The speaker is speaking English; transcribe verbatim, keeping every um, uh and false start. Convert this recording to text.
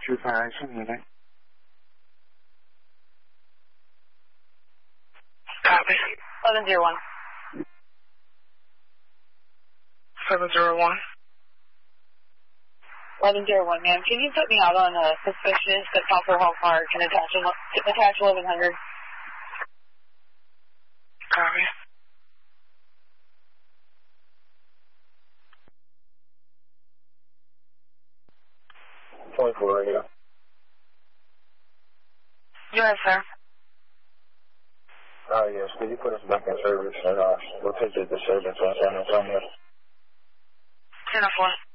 two five seven unit. Copy. eleven zero one. seven zero one. eleven zero one, ma'am. Can you put me out on a suspicious that Copper Hall Park can attach, attach eleven hundred? Copy. twenty-four radio. Yes, sir. Uh, yes, could you put us back in service and uh, we'll take the disturbance on San Antonio? ten oh four.